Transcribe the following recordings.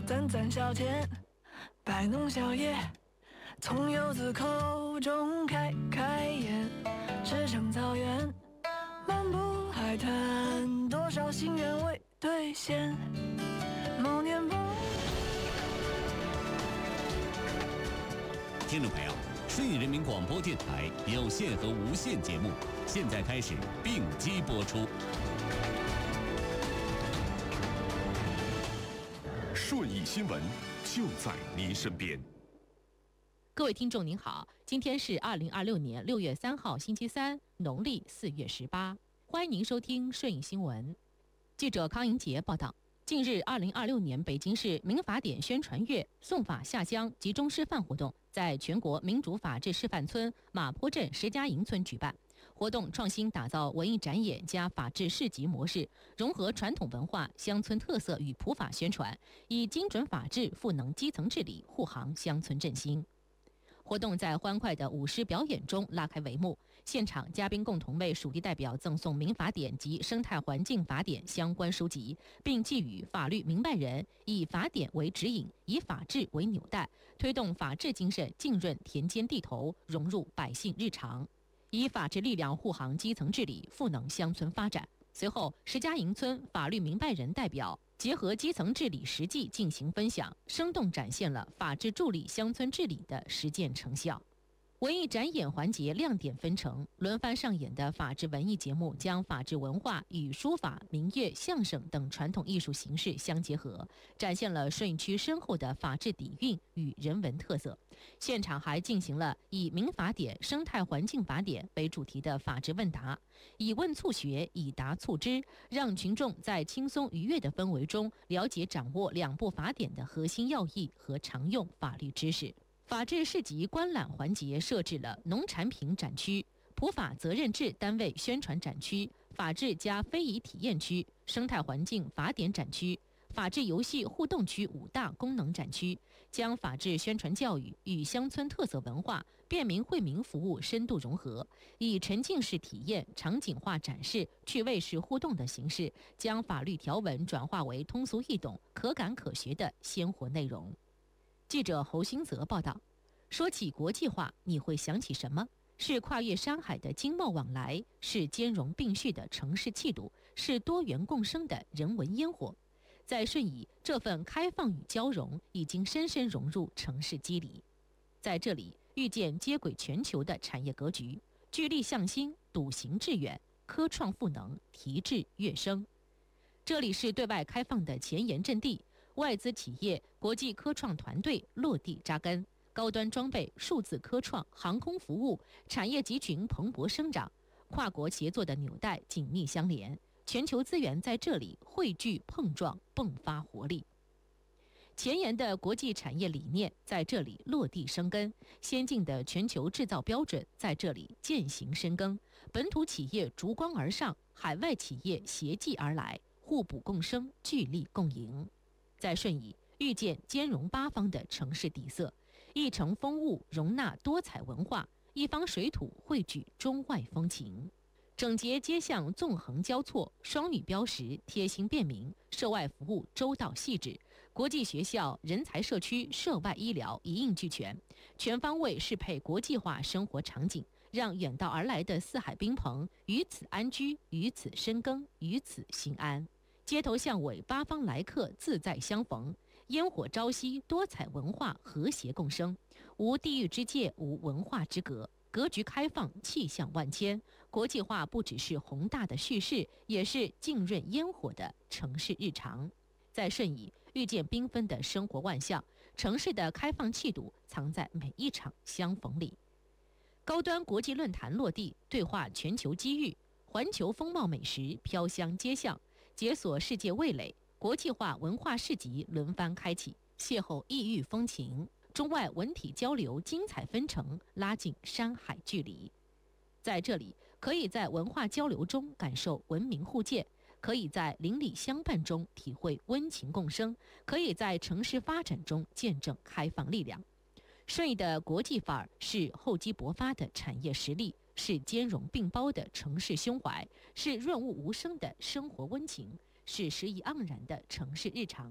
淡淡小甜，摆弄小叶，从游子口中开眼。驰骋草原，漫步海滩，多少心愿未兑现。某年某听众朋友，顺义人民广播电台有线和无线节目现在开始并机播出。 顺义新闻就在您身边。 各位听众您好，今天是2026年6月3号星期三，农历4月18，欢迎您收听顺义新闻。记者康莹杰报道，近日2026年北京市民法典宣传月送法下乡集中示范活动在全国民主法治示范村马坡镇石家营村举办。活动创新打造文艺展演加法治市集模式，融合传统文化、乡村特色与普法宣传，以精准法治赋能基层治理，护航乡村振兴。活动在欢快的舞狮表演中拉开帷幕，现场嘉宾共同为属地代表赠送民法典及生态环境法典相关书籍，并寄予法律明白人以法典为指引，以法治为纽带，推动法治精神浸润田间地头，融入百姓日常，以法治力量护航基层治理，赋能乡村发展。随后，石家营村法律明白人代表结合基层治理实际进行分享，生动展现了法治助力乡村治理的实践成效。文艺展演环节亮点纷呈，轮番上演的法治文艺节目将法治文化与书法、民乐、相声等传统艺术形式相结合，展现了顺义区深厚的法治底蕴与人文特色。现场还进行了以民法典、生态环境法典为主题的法治问答，以问促学，以答促知，让群众在轻松愉悦的氛围中了解掌握两部法典的核心要义和常用法律知识。法治市集观览环节设置了农产品展区、普法责任制单位宣传展区、法治加非遗体验区、生态环境法典展区、法治游戏互动区5大功能展区，将法治宣传教育与乡村特色文化、便民惠民服务深度融合，以沉浸式体验、场景化展示、趣味式互动的形式，将法律条文转化为通俗易懂、可感可学的鲜活内容。记者侯新泽报道，说起国际化，你会想起什么？是跨越山海的经贸往来，是兼容并蓄的城市气度，是多元共生的人文烟火。在顺义，这份开放与交融已经深深融入城市肌理。在这里，遇见接轨全球的产业格局，聚力向新，笃行致远，科创赋能，提质跃升。这里是对外开放的前沿阵地，外资企业、国际科创团队落地扎根，高端装备、数字科创、航空服务产业集群蓬勃生长，跨国协作的纽带紧密相连，全球资源在这里汇聚碰撞，迸发活力。前沿的国际产业理念在这里落地生根，先进的全球制造标准在这里践行深耕，本土企业逐光而上，海外企业携继而来，互补共生，聚力共赢。在顺义，遇见兼容八方的城市底色，一城风物容纳多彩文化，一方水土汇聚中外风情。整洁街巷纵横交错，双语标识贴心便民，涉外服务周到细致，国际学校、人才社区、涉外医疗一应俱全，全方位适配国际化生活场景，让远道而来的四海宾朋于此安居，于此深耕，于此心安。街头巷尾八方来客自在相逢，烟火朝夕，多彩文化和谐共生，无地域之界，无文化之隔，格局开放，气象万千。国际化不只是宏大的叙事，也是浸润烟火的城市日常。在顺义，遇见缤纷的生活万象，城市的开放气度藏在每一场相逢里。高端国际论坛落地，对话全球机遇，环球风貌美食飘香街巷，解锁世界味蕾，国际化文化市集轮番开启，邂逅异域风情，中外文体交流精彩纷呈，拉近山海距离。在这里，可以在文化交流中感受文明互鉴，可以在邻里相伴中体会温情共生，可以在城市发展中见证开放力量。顺义的国际范儿是厚积薄发的产业实力，是兼容并包的城市胸怀，是润物无声的生活温情，是诗意盎然的城市日常。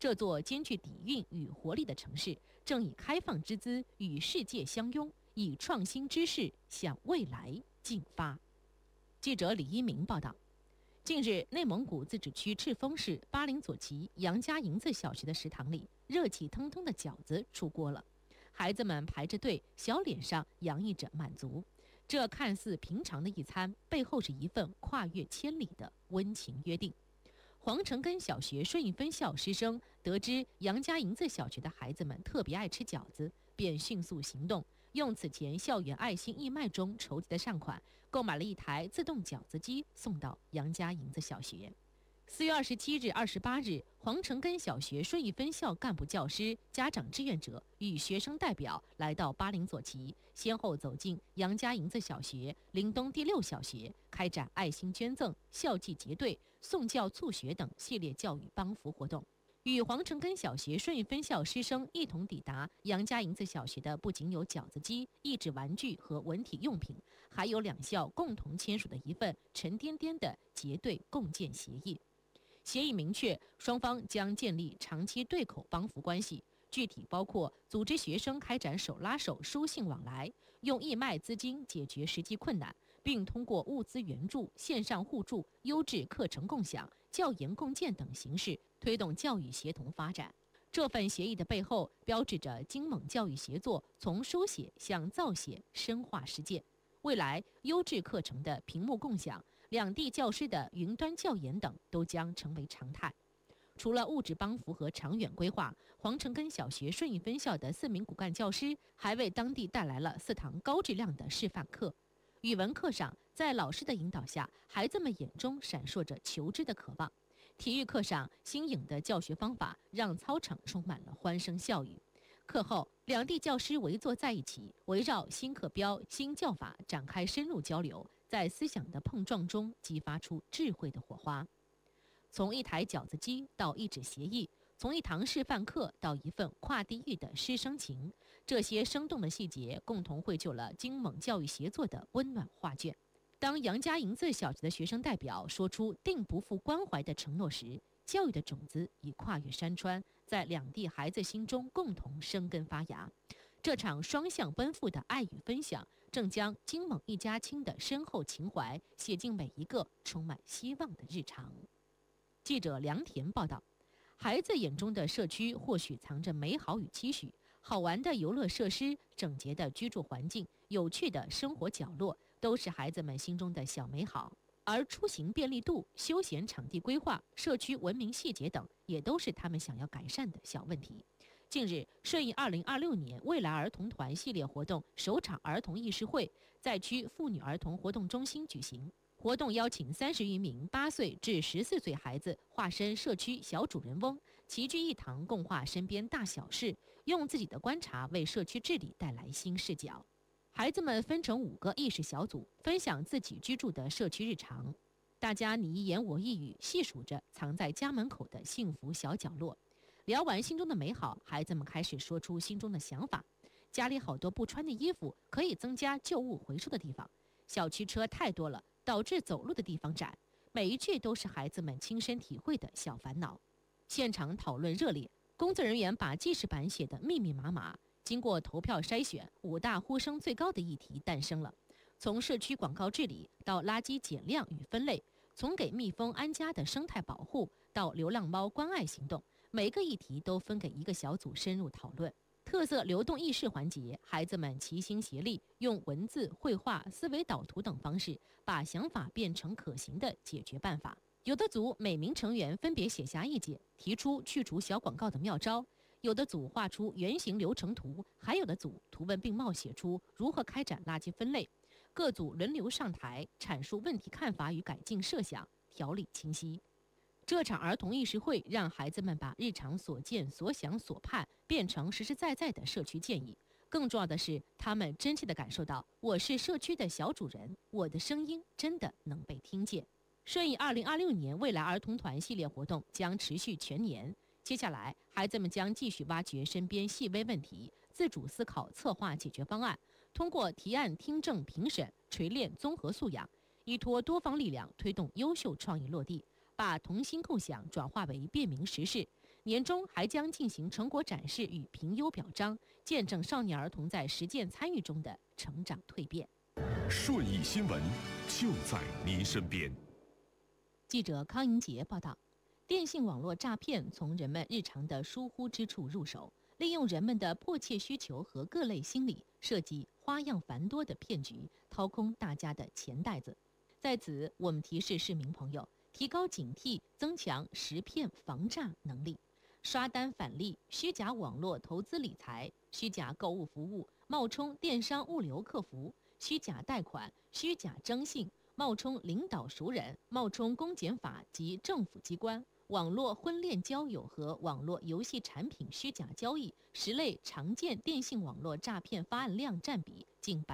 这座兼具底蕴与活力的城市，正以开放之姿与世界相拥，以创新之势向未来进发。记者李一鸣报道。近日，内蒙古自治区赤峰市巴林左旗杨家营子小学的食堂里，热气腾腾的饺子出锅了。孩子们排着队，小脸上洋溢着满足。这看似平常的一餐，背后是一份跨越千里的温情约定。黄城根小学顺义分校师生得知杨家营子小学的孩子们特别爱吃饺子，便迅速行动，用此前校园爱心义卖中筹集的善款，购买了一台自动饺子机，送到杨家营子小学。4月27日、28日，黄城根小学顺义分校干部教师、家长志愿者与学生代表来到巴林左旗，先后走进杨家营子小学、临东第6小学，开展爱心捐赠、校际结对、送教促学等系列教育帮扶活动。与黄城根小学顺义分校师生一同抵达杨家营子小学的，不仅有饺子机、益智玩具和文体用品，还有两校共同签署的一份沉甸甸的结对共建协议。协议明确，双方将建立长期对口帮扶关系，具体包括组织学生开展手拉手书信往来，用义卖资金解决实际困难，并通过物资援助、线上互助、优质课程共享、教研共建等形式推动教育协同发展。这份协议的背后，标志着京蒙教育协作从书写向造写深化实践。未来，优质课程的屏幕共享、两地教师的云端教研等都将成为常态。除了物质帮扶和长远规划，黄城根小学顺义分校的4名骨干教师还为当地带来了4堂高质量的示范课。语文课上，在老师的引导下，孩子们眼中闪烁着求知的渴望。体育课上，新颖的教学方法让操场充满了欢声笑语。课后，两地教师围坐在一起，围绕新课标、新教法展开深入交流，在思想的碰撞中激发出智慧的火花。从一台饺子机到一纸协议，从一堂示范课到一份跨地域的师生情，这些生动的细节共同绘就了京蒙教育协作的温暖画卷。当杨家营子小学的学生代表说出定不负关怀的承诺时，教育的种子已跨越山川，在两地孩子心中共同生根发芽。这场双向奔赴的爱与分享，正将京蒙一家亲的深厚情怀写进每一个充满希望的日常。记者梁田报道，孩子眼中的社区或许藏着美好与期许，好玩的游乐设施、整洁的居住环境、有趣的生活角落，都是孩子们心中的小美好。而出行便利度、休闲场地规划、社区文明细节等，也都是他们想要改善的小问题。近日，顺义2026年未来儿童团系列活动首场儿童议事会在区妇女儿童活动中心举行。活动邀请30余名8岁至14岁孩子化身社区小主人翁，齐聚一堂，共话身边大小事，用自己的观察为社区治理带来新视角。孩子们分成5个意识小组，分享自己居住的社区日常。大家你一言我一语，细数着藏在家门口的幸福小角落。聊完心中的美好，孩子们开始说出心中的想法。家里好多不穿的衣服，可以增加旧物回收的地方。小区车太多了，导致走路的地方窄。每一句都是孩子们亲身体会的小烦恼。现场讨论热烈，工作人员把记事板写得密密麻麻。经过投票筛选，5大呼声最高的议题诞生了。从社区广告治理到垃圾减量与分类，从给蜜蜂安家的生态保护到流浪猫关爱行动，每个议题都分给一个小组深入讨论。特色流动议事环节，孩子们齐心协力，用文字、绘画、思维导图等方式，把想法变成可行的解决办法。有的组每名成员分别写下意见，提出去除小广告的妙招。有的组画出原型流程图，还有的组图文并茂写出如何开展垃圾分类。各组轮流上台阐述问题看法与改进设想，条理清晰。这场儿童议事会让孩子们把日常所见所想所盼变成实实在在的社区建议。更重要的是，他们真切地感受到我是社区的小主人，我的声音真的能被听见。顺义2026年未来儿童团系列活动将持续全年。接下来，孩子们将继续挖掘身边细微问题，自主思考策划解决方案，通过提案、听证、评审，锤炼综合素养，依托多方力量推动优秀创意落地，把同心共享转化为便民实事。 年终还将进行成果展示与评优表彰，见证少年儿童在实践参与中的成长蜕变。 顺义新闻就在您身边。 记者康莹杰报道，电信网络诈骗从人们日常的疏忽之处入手，利用人们的迫切需求和各类心理，设计花样繁多的骗局，掏空大家的钱袋子。在此，我们提示市民朋友提高警惕，增强识骗防诈能力。刷单返利、虚假网络投资理财、虚假购物服务、冒充电商物流客服、虚假贷款、虚假征信、冒充领导熟人、冒充公检法及政府机关、网络婚恋交友和网络游戏产品虚假交易10类常见电信网络诈骗发案量占比近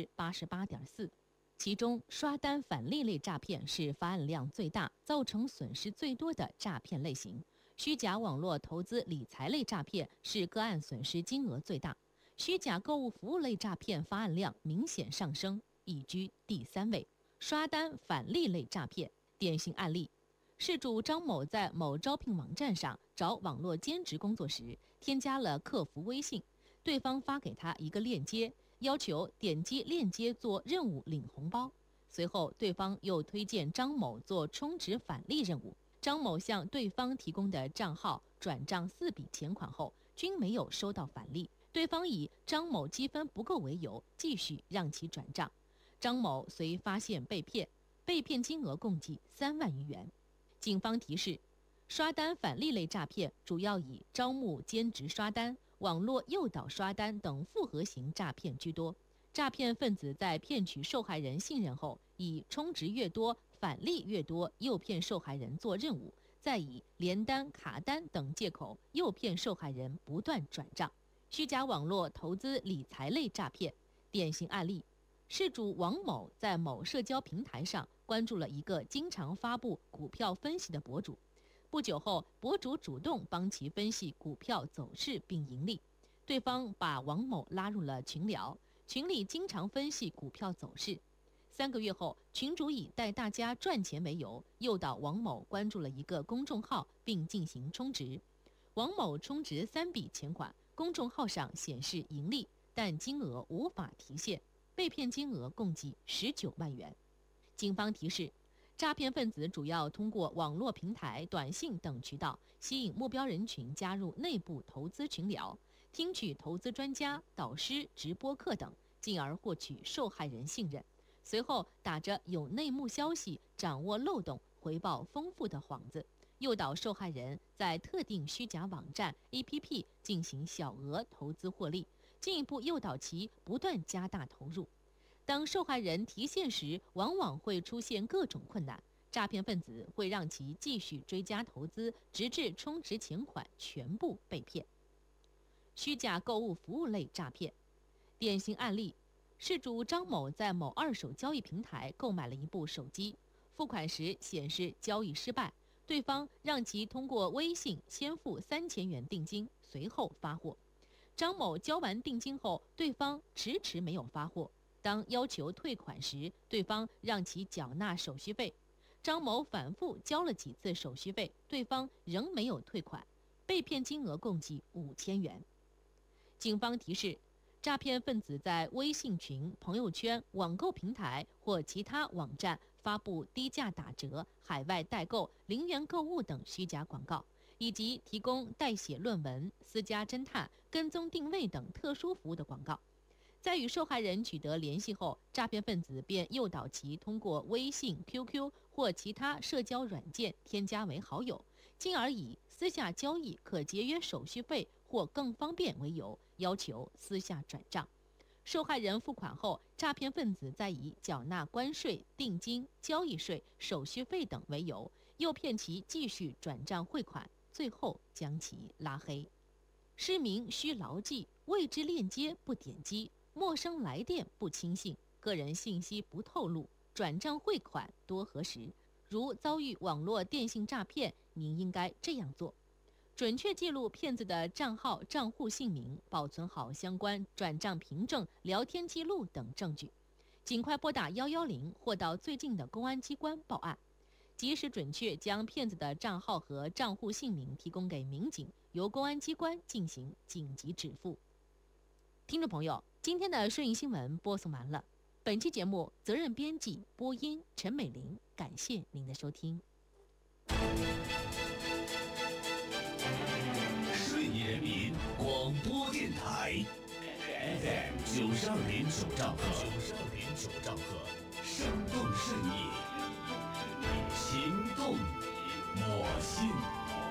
88.4%。其中，刷单返利类诈骗是发案量最大、造成损失最多的诈骗类型。虚假网络投资理财类诈骗是个案损失金额最大，虚假购物服务类诈骗发案量明显上升，已居第3位。刷单返利类诈骗典型案例：事主张某在某招聘网站上找网络兼职工作时，添加了客服微信，对方发给他一个链接，要求点击链接做任务领红包。随后，对方又推荐张某做充值返利任务。张某向对方提供的账号转账4笔钱款后，均没有收到返利。对方以张某积分不够为由，继续让其转账。张某遂发现被骗，被骗金额共计3万余元。警方提示，刷单返利类诈骗主要以招募兼职刷单、网络诱导刷单等复合型诈骗居多。诈骗分子在骗取受害人信任后，以充值越多、返利越多诱骗受害人做任务，再以连单、卡单等借口诱骗受害人不断转账。虚假网络投资理财类诈骗典型案例：事主王某在某社交平台上关注了一个经常发布股票分析的博主，不久后，博主主动帮其分析股票走势并盈利。对方把王某拉入了群聊，群里经常分析股票走势。3个月后，群主以带大家赚钱为由，诱导王某关注了一个公众号并进行充值。王某充值3笔钱款，公众号上显示盈利，但金额无法提现，被骗金额共计19万元。警方提示，诈骗分子主要通过网络平台、短信等渠道吸引目标人群加入内部投资群聊，听取投资专家、导师直播课等，进而获取受害人信任。随后打着有内幕消息、掌握漏洞、回报丰富的幌子，诱导受害人在特定虚假网站、APP 进行小额投资获利，进一步诱导其不断加大投入。当受害人提现时，往往会出现各种困难，诈骗分子会让其继续追加投资，直至充值钱款全部被骗。虚假购物服务类诈骗典型案例：事主张某在某二手交易平台购买了一部手机，付款时显示交易失败，对方让其通过微信先付3000元定金，随后发货。张某交完定金后，对方迟迟没有发货。当要求退款时，对方让其缴纳手续费。张某反复交了几次手续费，对方仍没有退款，被骗金额共计5000元。警方提示，诈骗分子在微信群、朋友圈、网购平台或其他网站发布低价打折、海外代购、0元购物等虚假广告，以及提供代写论文、私家侦探、跟踪定位等特殊服务的广告。在与受害人取得联系后，诈骗分子便诱导其通过微信、QQ 或其他社交软件添加为好友，进而以私下交易可节约手续费或更方便为由，要求私下转账。受害人付款后，诈骗分子再以缴纳关税、定金、交易税、手续费等为由，诱骗其继续转账汇款，最后将其拉黑。市民需牢记：未知链接不点击，陌生来电不轻信，个人信息不透露，转账汇款多核实。如遭遇网络电信诈骗，您应该这样做：准确记录骗子的账号、账户姓名，保存好相关转账凭证、聊天记录等证据，尽快拨打110或到最近的公安机关报案。 及时准确将骗子的账号和账户姓名提供给民警，由公安机关进行紧急止付。听众朋友，今天的顺义新闻播送完了。本期节目责任编辑播音陈美玲，感谢您的收听。 顺义人民广播电台 FM 92.9兆赫。